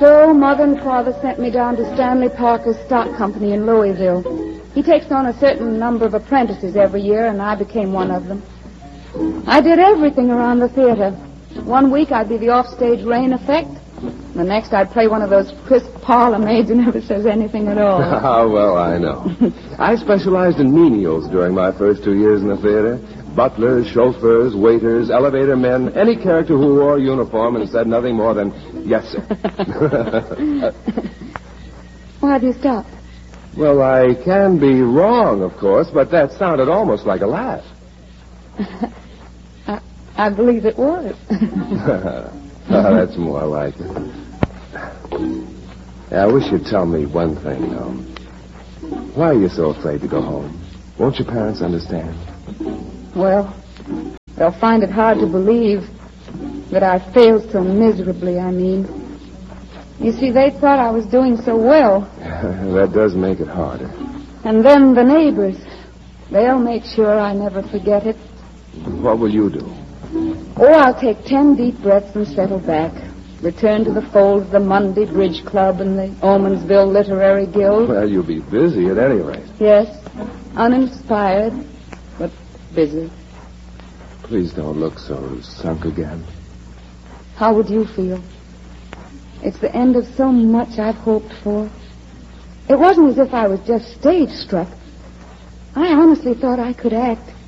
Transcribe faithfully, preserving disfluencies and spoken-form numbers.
So Mother and Father sent me down to Stanley Parker's stock company in Louisville. He takes on a certain number of apprentices every year, and I became one of them. I did everything around the theater. One week I'd be the offstage rain effect. The next I'd play one of those crisp parlor maids who never says anything at all. Oh, well, I know. I specialized in menials during my first two years in the theater. Butlers, chauffeurs, waiters, elevator men, any character who wore a uniform and said nothing more than, yes, sir. Why do you stop? Well, I can be wrong, of course, but that sounded almost like a laugh. I, I believe it was. Oh, that's more like it. Yeah, I wish you'd tell me one thing, though. Why are you so afraid to go home? Won't your parents understand? Well, they'll find it hard to believe that I failed so miserably, I mean. You see, they thought I was doing so well. That does make it harder. And then the neighbors. They'll make sure I never forget it. What will you do? Oh, I'll take ten deep breaths and settle back. Return to the fold of the Monday Bridge Club and the Omensville Literary Guild. Well, you'll be busy at any rate. Yes, uninspired, but busy. Please don't look so sunk again. How would you feel? It's the end of so much I've hoped for. It wasn't as if I was just stage struck. I honestly thought I could act.